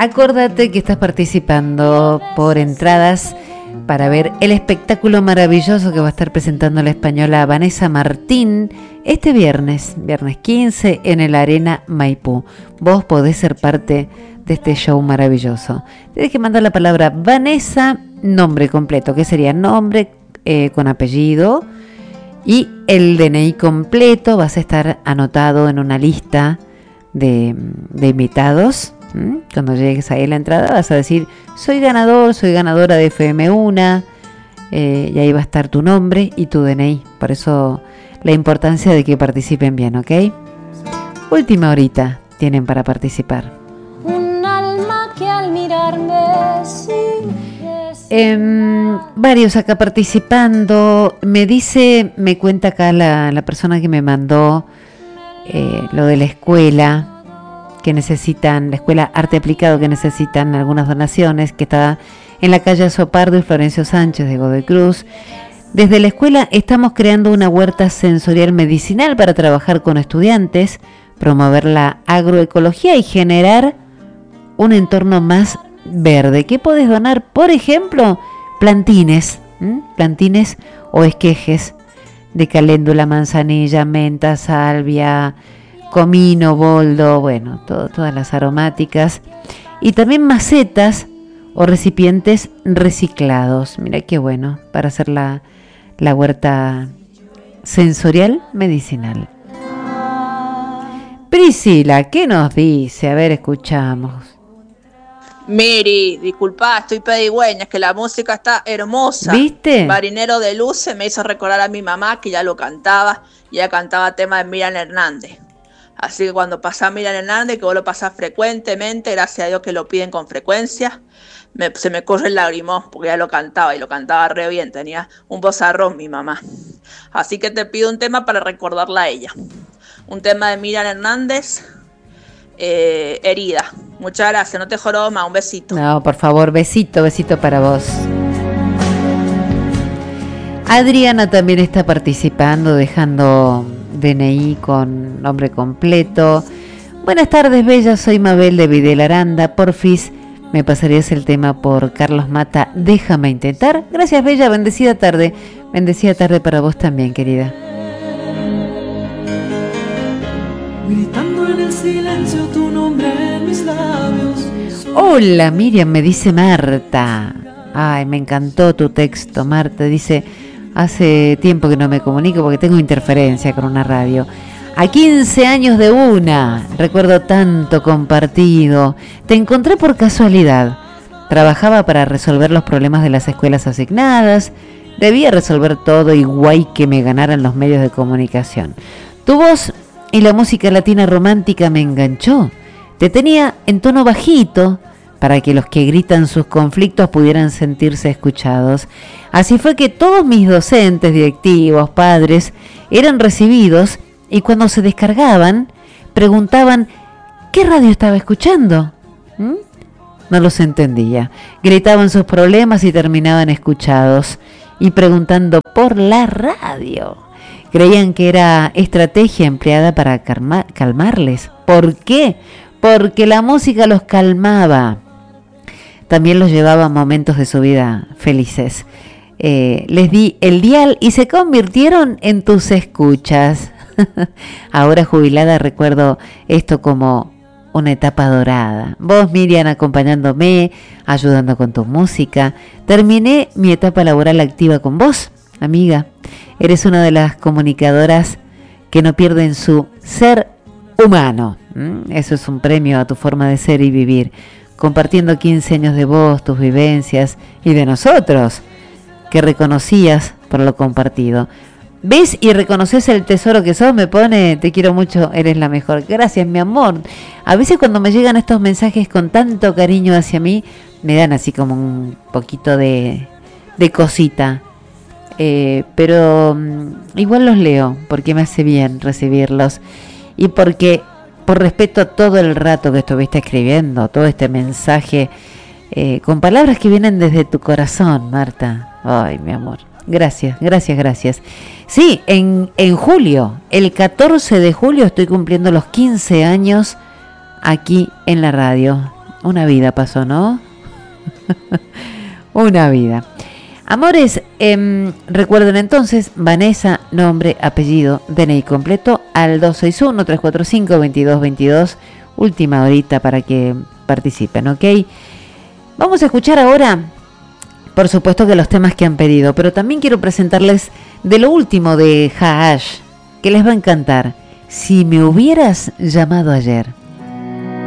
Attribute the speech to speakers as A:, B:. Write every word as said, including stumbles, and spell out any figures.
A: Acordate que estás participando por entradas para ver el espectáculo maravilloso que va a estar presentando la española Vanessa Martín este viernes, viernes quince, en el Arena Maipú. Vos podés ser parte de este show maravilloso. Tienes que mandar la palabra Vanessa, nombre completo, que sería nombre eh, con apellido, y el D N I completo. Vas a estar anotado en una lista de, de invitados. ¿Mm? Cuando llegues ahí a la entrada vas a decir: soy ganador, soy ganadora de F M uno, eh, y ahí va a estar tu nombre y tu D N I. Por eso la importancia de que participen bien, ¿ok? Última horita tienen para participar.
B: Un alma que al mirarme sigue
A: Eh, varios acá participando. Me dice, me cuenta acá la, la persona que me mandó eh, lo de la escuela, que necesitan, la escuela Arte Aplicado, que necesitan algunas donaciones, que está en la calle Azopardo y Florencio Sánchez de Godoy Cruz. Desde la escuela estamos creando una huerta sensorial medicinal para trabajar con estudiantes, promover la agroecología y generar un entorno más verde. ¿Qué podés donar? Por ejemplo, plantines, ¿m? plantines o esquejes de caléndula, manzanilla, menta, salvia, comino, boldo, bueno, todo, todas las aromáticas, y también macetas o recipientes reciclados. Mira qué bueno, para hacer la, la huerta sensorial medicinal. Priscila, ¿qué nos dice? A ver, escuchamos.
C: Miri, disculpa, estoy pedigüeña, es que la música está hermosa.
A: ¿Viste?
C: Marinero de Luces me hizo recordar a mi mamá, que ya lo cantaba, y ella cantaba temas de Miriam Hernández. Así que cuando pasás Miriam Hernández, que vos lo pasás frecuentemente, gracias a Dios que lo piden con frecuencia, me, se me corre el lagrimón, porque ya lo cantaba, y lo cantaba re bien, tenía un vozarrón mi mamá. Así que te pido un tema para recordarla a ella. Un tema de Miriam Hernández, eh, Herida. Muchas gracias, no te joroma, un besito.
A: No, por favor, besito, besito para vos. Adriana también está participando, dejando D N I con nombre completo. Buenas tardes, bella, soy Mabel de Videl Aranda. Porfis, ¿me pasarías el tema por Carlos Mata? Déjame intentar. Gracias, bella, bendecida tarde. Bendecida tarde para vos también, querida.
D: Gritando en el silencio tu nombre en mis labios.
A: Hola, Miriam, me dice Marta. Ay, me encantó tu texto, Marta. Dice: hace tiempo que no me comunico porque tengo interferencia con una radio. A quince años de una, recuerdo tanto compartido. Te encontré por casualidad. Trabajaba para resolver los problemas de las escuelas asignadas. Debía resolver todo y guay que me ganaran los medios de comunicación. Tu voz y la música latina romántica me enganchó. Te tenía en tono bajito para que los que gritan sus conflictos pudieran sentirse escuchados. Así fue que todos mis docentes, directivos, padres, eran recibidos y cuando se descargaban, preguntaban ¿qué radio estaba escuchando? ¿Mm? No los entendía. Gritaban sus problemas y terminaban escuchados y preguntando por la radio. Creían que era estrategia empleada para calma, calmarles. ¿Por qué? Porque la música los calmaba. También los llevaba a momentos de su vida felices. Eh, les di el dial y se convirtieron en tus escuchas. Ahora jubilada recuerdo esto como una etapa dorada. Vos, Miriam, acompañándome, ayudando con tu música. Terminé mi etapa laboral activa con vos, amiga. Eres una de las comunicadoras que no pierden su ser humano. ¿Mm? Eso es un premio a tu forma de ser y vivir. Compartiendo quince años de vos, tus vivencias y de nosotros, que reconocías por lo compartido. ¿Ves y reconoces el tesoro que sos? Me pone, te quiero mucho, eres la mejor. Gracias, mi amor. A veces cuando me llegan estos mensajes con tanto cariño hacia mí, me dan así como un poquito de, de cosita. Eh, pero um, igual los leo, porque me hace bien recibirlos. Y porque, por respeto a todo el rato que estuviste escribiendo, todo este mensaje, eh, con palabras que vienen desde tu corazón, Marta. Ay, mi amor. Gracias, gracias, gracias. Sí, en, en julio, el catorce de julio, estoy cumpliendo los quince años aquí en la radio. Una vida pasó, ¿no? Una vida. Amores, eh, recuerden entonces, Vanessa, nombre, apellido, D N I completo, al dos seis uno, tres cuatro cinco, dos dos dos dos, última horita para que participen, ¿ok? Vamos a escuchar ahora, por supuesto que los temas que han pedido, pero también quiero presentarles de lo último de Haash, que les va a encantar. Si me hubieras llamado ayer.